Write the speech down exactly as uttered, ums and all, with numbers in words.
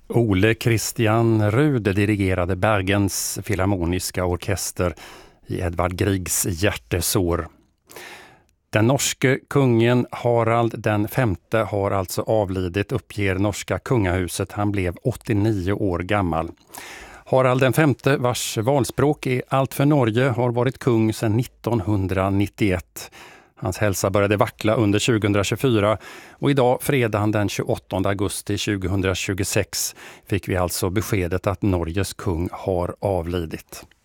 Ole Christian Rude dirigerade Bergens filharmoniska orkester i Edvard Griegs hjärtesår. Den norske kungen Harald den femte har alltså avlidit, uppger norska kungahuset. Han blev åttionio år gammal. Harald den femte, vars valspråk är allt för Norge, har varit kung sedan nittonhundranittioett. Hans hälsa började vackla under tjugohundratjugofyra och idag, fredagen den tjugoåttonde augusti tjugohundratjugosex, fick vi alltså beskedet att Norges kung har avlidit.